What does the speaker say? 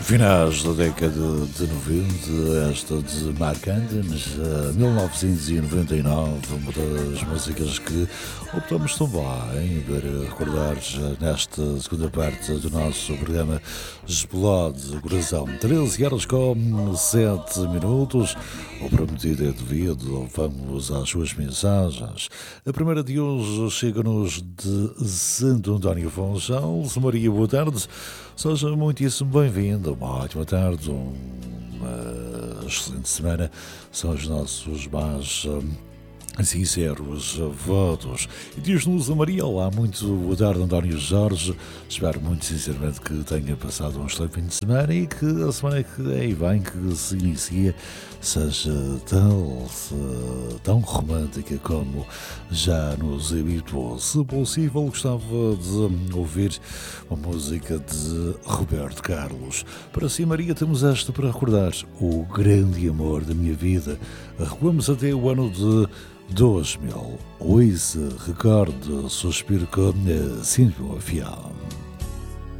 Finais da década de 90, esta de Mark Anthony, 1999, uma das músicas que optamos também para recordar nesta segunda parte do nosso programa Explode Coração. 13 horas com 7 minutos, o prometido é devido, vamos às suas mensagens. A primeira de hoje chega-nos de Santo António Funchal. Maria, boa tarde. Seja muitíssimo bem-vindo, uma ótima tarde, uma excelente semana. São os nossos mais sinceros votos. E diz-nos a Maria, olá, muito boa tarde, António Jorge. Espero muito sinceramente que tenha passado um excelente fim de semana e que a semana que aí vem, que se inicia, seja tão romântica como já nos habituou. Se possível, gostava de ouvir uma música de Roberto Carlos. Para si, Maria, temos esta para recordar: o grande amor da minha vida. Recuamos até o ano de 2000. Hoje, recorde, suspiro com Silvio Afião.